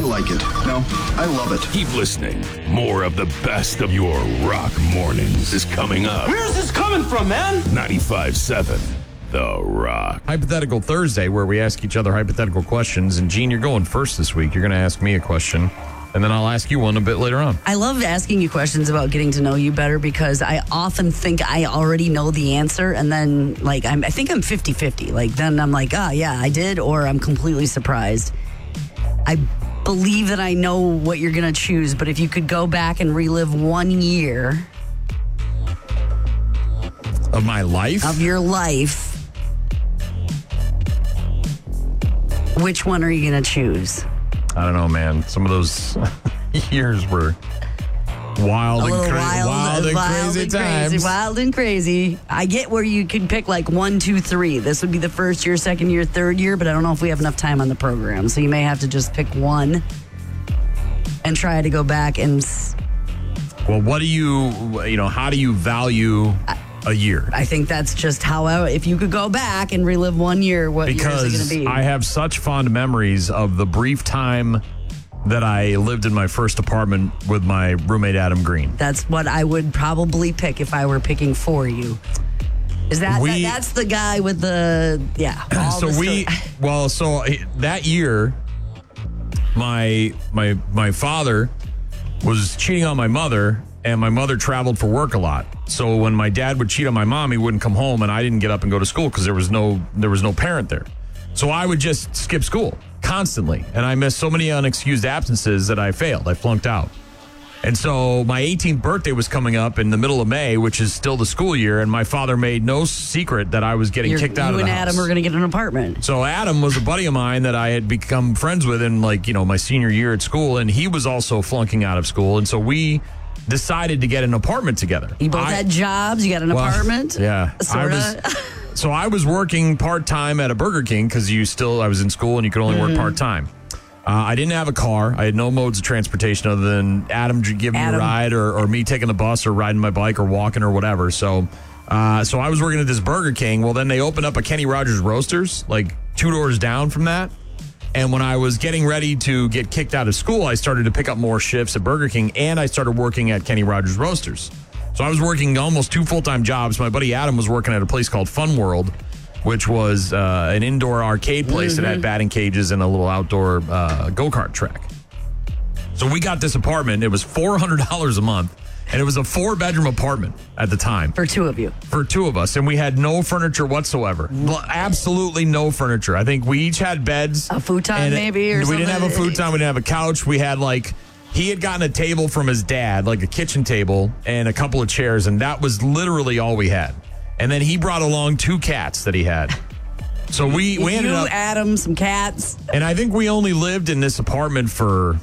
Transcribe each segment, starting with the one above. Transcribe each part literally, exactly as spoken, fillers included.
like it. No, I love it. Keep listening. More of the best of your rock mornings is coming up. Where's this coming from, man? ninety-five point seven The Rock. Hypothetical Thursday, where we ask each other hypothetical questions. And, Gene, you're going first this week. You're going to ask me a question, and then I'll ask you one a bit later on. I love asking you questions about getting to know you better because I often think I already know the answer. And then, like, I'm, I think I'm fifty-fifty. Like, then I'm like, oh, yeah, I did, or I'm completely surprised. I believe that I know what you're going to choose, but if you could go back and relive one year Of my life? of your life, which one are you going to choose? I don't know, man. Some of those years were wild A and, little cra- wild, wild and wild crazy and times. crazy, wild and crazy. I get where you can pick like one, two, three. This would be the first year, second year, third year, but I don't know if we have enough time on the program. So you may have to just pick one and try to go back and. s- Well, what do you, you know, how do you value a year? I think that's just how. I, if you could go back and relive one year, what year is it going Because to be? I have such fond memories of the brief time that I lived in my first apartment with my roommate, Adam Green. That's what I would probably pick if I were picking for you. Is that, We- that that's the guy with the yeah? all so the we, story- well, so uh, that year, my my my father was cheating on my mother, and my mother traveled for work a lot. So when my dad would cheat on my mom, he wouldn't come home, and I didn't get up and go to school because there was no there was no parent there. So I would just skip school constantly, and I missed so many unexcused absences that I failed. I flunked out. And so my eighteenth birthday was coming up in the middle of May, which is still the school year, and my father made no secret that I was getting You're- kicked out you of the and house. Adam are going to get an apartment. So Adam was a buddy of mine that I had become friends with in like, you know, my senior year at school, and he was also flunking out of school. And so we decided to get an apartment together. You both I- had jobs. You got an well, apartment. Yeah. I Sorta. was, so I was working part-time at a Burger King because you still, I was in school and you could only Mm-hmm. work part-time. Uh, I didn't have a car. I had no modes of transportation other than Adam giving me Adam. a ride or, or me taking the bus or riding my bike or walking or whatever. So uh, so I was working at this Burger King. Well, then they opened up a Kenny Rogers Roasters, like two doors down from that. And when I was getting ready to get kicked out of school, I started to pick up more shifts at Burger King, and I started working at Kenny Rogers Roasters. So I was working almost two full-time jobs. My buddy Adam was working at a place called Fun World, which was uh, an indoor arcade place that had batting cages and a little outdoor uh, go-kart track. So we got this apartment. It was four hundred dollars a month, and it was a four-bedroom apartment at the time For two of you. for two of us, and we had no furniture whatsoever. Well, absolutely no furniture. I think we each had beds. A futon and maybe or We didn't have a something? futon. We didn't have a couch. We had like, he had gotten a table from his dad, like a kitchen table, and a couple of chairs, and that was literally all we had. And then he brought along two cats that he had. So we, we ended you, up, Adam, some cats. and I think we only lived in this apartment for,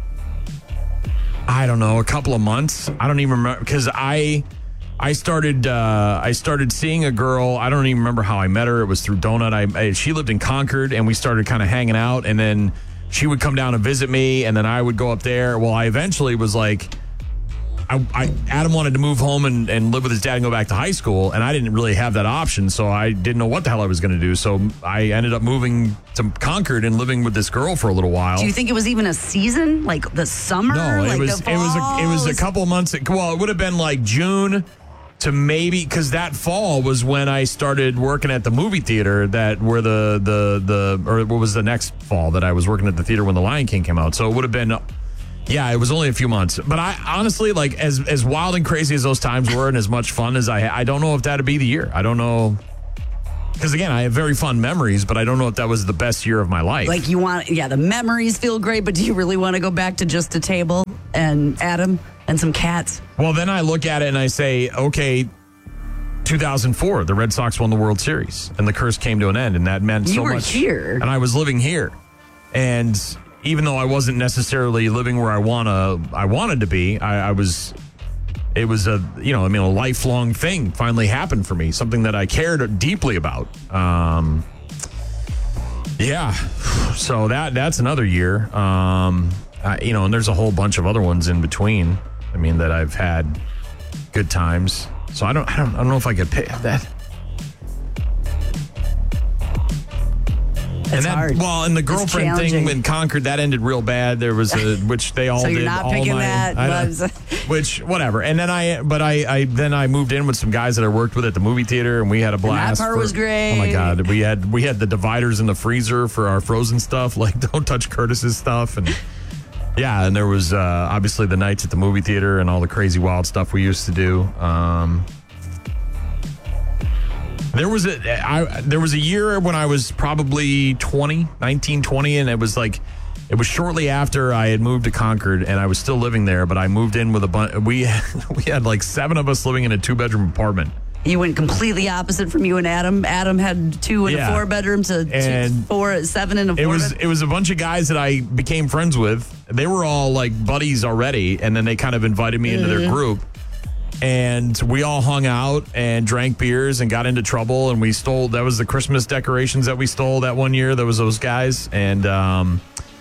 I don't know, a couple of months. I don't even remember, because I I started uh, I started seeing a girl. I don't even remember how I met her. It was through Donut. I, I she lived in Concord, and we started kind of hanging out. And then she would come down and visit me, and then I would go up there. Well, I eventually was like, I, I Adam wanted to move home and, and live with his dad and go back to high school, and I didn't really have that option, so I didn't know what the hell I was going to do. So I ended up moving to Concord and living with this girl for a little while. Do you think it was even a season, like the summer? No, like it was the it was a, it was a fall? couple of months. Well, it would have been like June to maybe, because that fall was when I started working at the movie theater. That where the the the or what was the next fall that I was working at the theater when The Lion King came out. So it would have been. Yeah, it was only a few months. But I honestly, like, as as wild and crazy as those times were and as much fun as I had, I don't know if that'd be the year. I don't know. Because, again, I have very fun memories, but I don't know if that was the best year of my life. Like you want, yeah, the memories feel great, but do you really want to go back to just a table and Adam and some cats? Well, then I look at it and I say, okay, two thousand four, the Red Sox won the World Series, and the curse came to an end, and that meant You so were much. here. And I was living here. And even though I wasn't necessarily living where I wanna, I wanted to be, I, I was, it was a, you know, I mean, a lifelong thing finally happened for me, something that I cared deeply about. Um, yeah. So that that's another year. Um, I, you know, and there's a whole bunch of other ones in between. I mean, that I've had good times. So I don't, I don't, I don't know if I could pick that. and It's that, hard. Well, and the It's girlfriend thing challenging. in Concord, that ended real bad. There was a, which they all So did. you're not all picking my, that, I know. but- which, whatever. And then I, but I, I, then I moved in with some guys that I worked with at the movie theater, and we had a blast. part for- was great. Oh my God. We had, we had the dividers in the freezer for our frozen stuff, like don't touch Curtis's stuff. And yeah, and there was uh, obviously the nights at the movie theater and all the crazy wild stuff we used to do. Um, There was a I, there was a year when I was probably twenty, nineteen, twenty, and it was like it was shortly after I had moved to Concord, and I was still living there, but I moved in with a bunch. We we had like seven of us living in a two bedroom apartment. You went completely opposite from you and Adam. Adam had two and Yeah. a four bedroom to two, And four, seven and a four. It was bed- it was a bunch of guys that I became friends with. They were all like buddies already, and then they kind of invited me into their group. And we all hung out and drank beers and got into trouble. And we stole, that was the Christmas decorations that we stole that one year. There was those guys. And um,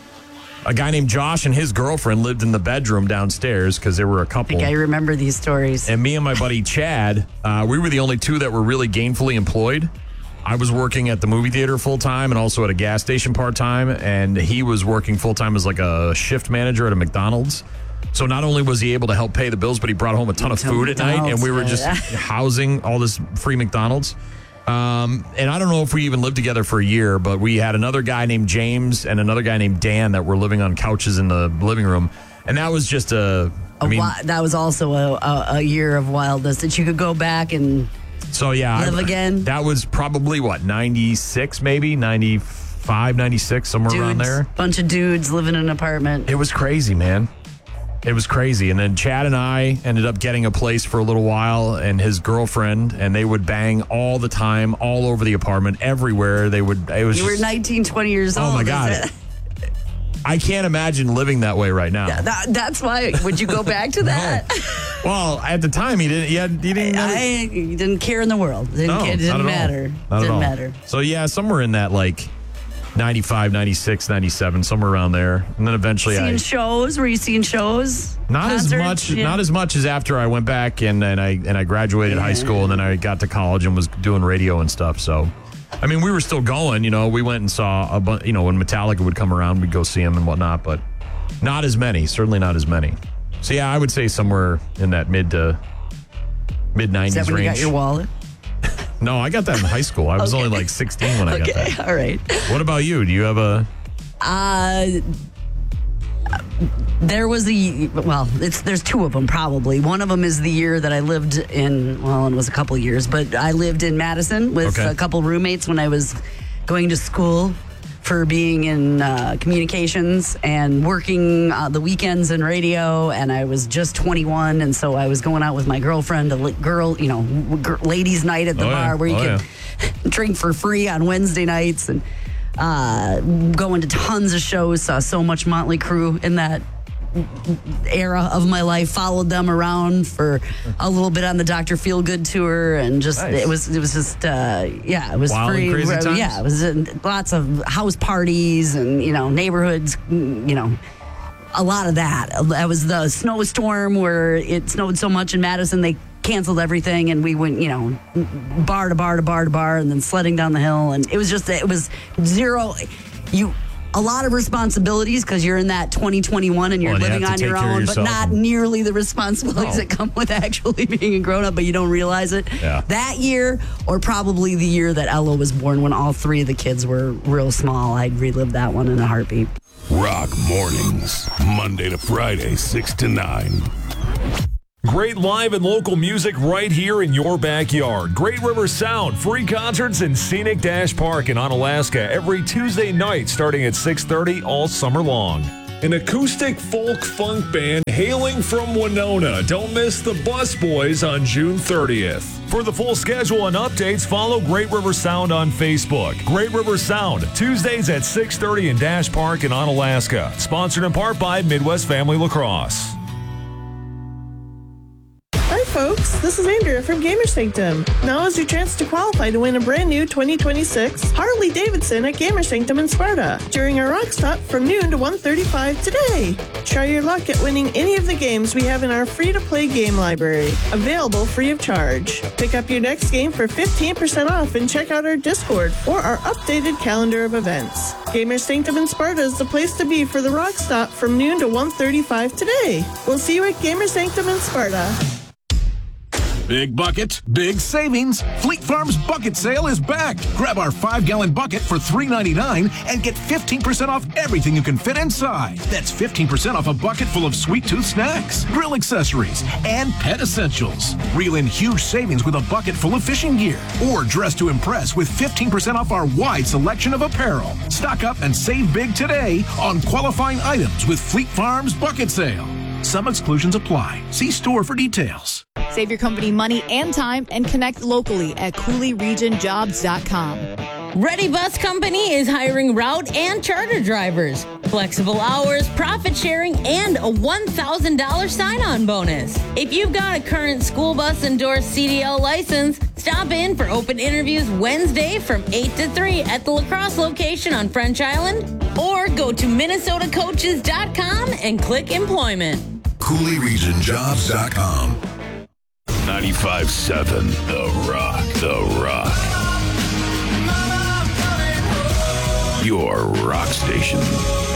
a guy named Josh and his girlfriend lived in the bedroom downstairs because there were a I couple. think I remember these stories. And me and my buddy Chad, uh, we were the only two that were really gainfully employed. I was working at the movie theater full time and also at a gas station part time. And he was working full time as like a shift manager at a McDonald's. So not only was he able to help pay the bills, but he brought home a ton of food at night, and we were just housing all this free McDonald's. Um, and I don't know if we even lived together for a year, but we had another guy named James and another guy named Dan that were living on couches in the living room. And that was just a, I A mean, wi- that was also a, a, a year of wildness that you could go back and so yeah. live I- again. That was probably what, ninety-six maybe, ninety-five, ninety-six, somewhere around dudes, there. bunch of dudes living in an apartment. It was crazy, man. It was crazy. And then Chad and I ended up getting a place for a little while, and his girlfriend, and they would bang all the time, all over the apartment, everywhere. They would, it was You were just- nineteen, twenty years old. oh my is God. it? I can't imagine living that way right now. That, that's why. Would you go back to that? Well, at the time, he didn't, he, had, he didn't, I you didn't care in the world. Didn't no, care, it not didn't at all. matter. Not at didn't all. matter. So yeah, somewhere in that like ninety-five, ninety-six, ninety-seven, somewhere around there. And then eventually I... Seeing shows? Were you seeing shows? Not Concerts? as much, Yeah. not as much as after I went back and, and I and I graduated high school, and then I got to college and was doing radio and stuff. So, I mean, we were still going. You know, we went and saw a bunch. You know, when Metallica would come around, we'd go see them and whatnot. But not as many. Certainly not as many. So yeah, I would say somewhere in that mid to mid Is nineties that when range. you got your wallet? No, I got that in high school. I was Okay. only like sixteen when I got Okay, that. all right. What about you? Do you have a? Uh, there was a well, it's there's two of them probably. One of them is the year that I lived in. Well, it was a couple years, but I lived in Madison with Okay. a couple roommates when I was going to school for being in uh, communications and working uh, the weekends in radio. And I was just twenty-one, and so I was going out with my girlfriend, a li- girl, you know, g- ladies' night at the Oh, yeah. bar where you Oh, could drink for free on Wednesday nights, and uh, going to tons of shows. Saw so much Motley Crue in that era of my life. Followed them around for a little bit on the Doctor Feelgood tour, and just Nice. it was it was just uh, yeah, it was Wild and free. crazy times? Yeah, it was uh, lots of house parties and you know neighborhoods. You know. A lot of that. That was the snowstorm where it snowed so much in Madison they canceled everything, and we went, you know, bar to bar to bar to bar, and then sledding down the hill, and it was just it was zero. You a lot of responsibilities because you're in that twenty twenty-one and you're Well, and you living have to on your take care of own, but yourself not and- nearly the responsibilities No. that come with actually being a grown up, but you don't realize it. Yeah. That year, or probably the year that Ella was born, when all three of the kids were real small, I'd relive that one in a heartbeat. Rock mornings, Monday to Friday, six to nine. Great live and local music right here in your backyard. Great River Sound, free concerts in Scenic Dash Park in Onalaska every Tuesday night starting at six thirty all summer long. An acoustic folk funk band hailing from Winona. Don't miss the Bus Boys on June thirtieth. For the full schedule and updates, follow Great River Sound on Facebook. Great River Sound, Tuesdays at six thirty in Dash Park in Onalaska. Sponsored in part by Midwest Family Lacrosse. Hi, folks. this is Andrea from Gamer Sanctum. Now is your chance to qualify to win a brand new twenty twenty-six Harley Davidson at Gamer Sanctum in Sparta during our rock stop from noon to one thirty-five today. Try your luck at winning any of the games we have in our free-to-play game library, available free of charge. Pick up your next game for fifteen percent off and check out our Discord or our updated calendar of events. Gamer Sanctum in Sparta is the place to be for the rock stop from noon to one thirty-five today. We'll see you at Gamer Sanctum in Sparta. Big bucket, big savings. Fleet Farm's bucket sale is back. Grab our five-gallon bucket for three ninety-nine and get fifteen percent off everything you can fit inside. That's fifteen percent off a bucket full of sweet tooth snacks, grill accessories, and pet essentials. Reel in huge savings with a bucket full of fishing gear. Or dress to impress with fifteen percent off our wide selection of apparel. Stock up and save big today on qualifying items with Fleet Farm's bucket sale. Some exclusions apply. See store for details. Save your company money and time and connect locally at Cooley Region Jobs dot com. Ready Bus Company is hiring route and charter drivers. Flexible hours, profit sharing, and a one thousand dollars sign-on bonus. If you've got a current school bus endorsed C D L license, stop in for open interviews Wednesday from eight to three at the La Crosse location on French Island, or go to Minnesota Coaches dot com and click employment. Cooley Region Jobs dot com. ninety-five seven The Rock. The Rock. Your rock station.